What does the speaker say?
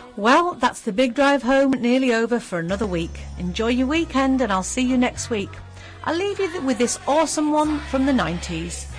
Well, that's the big drive home nearly over for another week. Enjoy your weekend and I'll see you next week. I'll leave you with this awesome one from the 90s.